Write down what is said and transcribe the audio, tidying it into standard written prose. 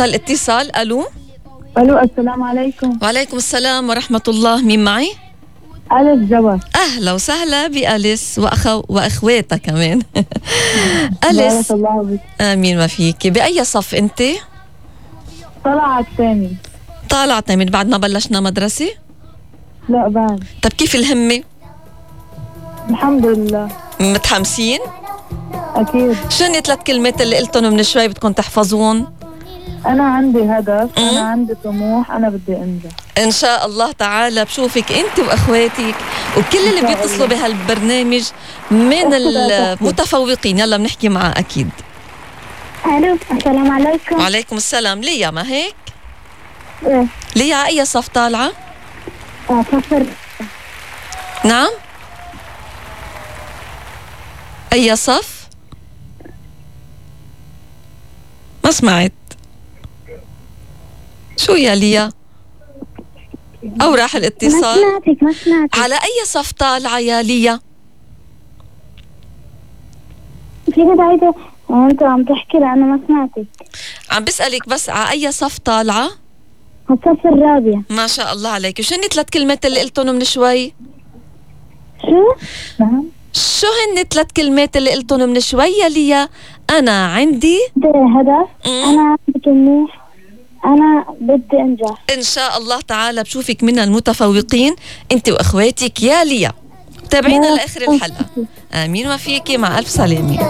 انقطع الاتصال. الو السلام عليكم. وعليكم السلام ورحمة الله. مين معي؟ أليس جواد. أهلا وسهلا بأليس وأخواتها كمان. أليس، بارك الله بك. آمين ما فيك. بأي صف أنت؟ طلع الثاني. طالعة من بعد ما بلشنا مدرسة؟ لا بعد. طب كيف الهمة؟ الحمد لله. متحمسين؟ أكيد. شو هن 3 كلمات اللي قلتهم من شوي بدكم تحفظون؟ أنا عندي هدف، أنا عندي طموح، أنا بدي أنجح إن شاء الله تعالى. بشوفك أنت وأخواتك وكل اللي بيتصلوا بهالبرنامج من المتفوقين. يلا بنحكي معاه أكيد. ألو السلام عليكم. وعليكم السلام. ليا ما هيك؟ إيه. ليا أي صف طالعة؟ صفر. نعم؟ أي صف؟ ما سمعت. شو يا ليا؟ أو راح الاتصال؟ ما سمعتك. على أي صف طالعة يا ليا؟ فيني بعيدة أنت عم تحكي لأنه ما سمعتك. عم بسألك بس على أي صف طالعة؟ الصف الرابع. ما شاء الله عليك. شو هن 3 كلمات اللي قلتهم من شوي؟ شو؟ نعم. شو هن 3 كلمات اللي قلتهم من شوي يا ليا؟ أنا عندي هدف، أنا عندي طموح، أنا بدي أنجح. إن شاء الله تعالى بشوفك من المتفوقين أنت وأخواتك يا ليا. تابعينا لآخر الحلقة. آمين وفيكي. مع ألف سلامة.